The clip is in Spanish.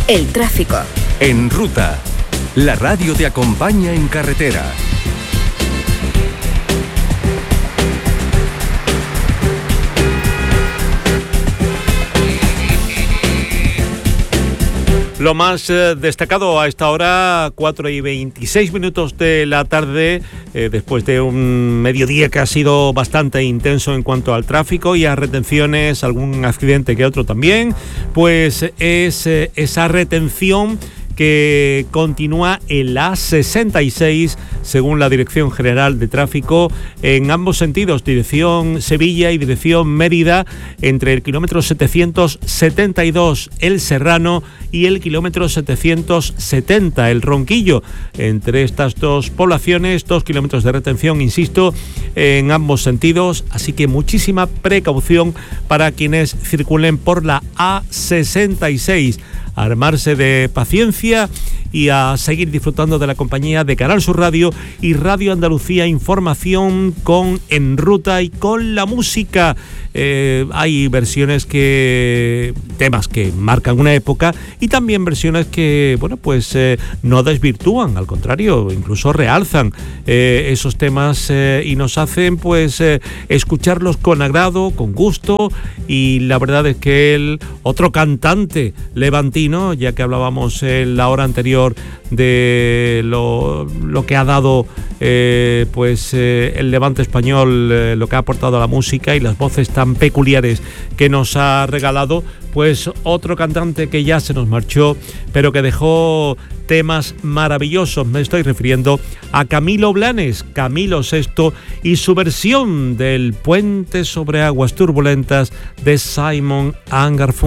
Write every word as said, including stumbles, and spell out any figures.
El tráfico. En Ruta, la radio te acompaña en carretera. Lo más eh, destacado a esta hora, cuatro y veintiséis minutos de la tarde, eh, después de un mediodía que ha sido bastante intenso en cuanto al tráfico y a retenciones, algún accidente que otro también, pues es eh, esa retención que continúa en la sesenta y seis, según la Dirección General de Tráfico, en ambos sentidos, dirección Sevilla y dirección Mérida, entre el kilómetro setecientos setenta y dos El Serrano y el kilómetro setecientos setenta El Ronquillo. Entre estas dos poblaciones, dos kilómetros de retención, insisto, en ambos sentidos, así que muchísima precaución para quienes circulen por la A sesenta y seis. A armarse de paciencia y a seguir disfrutando de la compañía de Canal Sur Radio y Radio Andalucía Información con En Ruta y con la música. Eh, hay versiones que, temas que marcan una época y también versiones que, bueno, pues eh, no desvirtúan, al contrario, incluso realzan eh, esos temas eh, y nos hacen, pues, eh, escucharlos con agrado, con gusto. Y la verdad es que el otro cantante levantino, ya que hablábamos en la hora anterior de lo, lo que ha dado eh, pues eh, el Levante español, eh, lo que ha aportado a la música y las voces tan peculiares que nos ha regalado, pues otro cantante que ya se nos marchó, pero que dejó temas maravillosos. Me estoy refiriendo a Camilo Blanes, Camilo sexto, y su versión del Puente sobre aguas turbulentas de Simon and Garfunkel.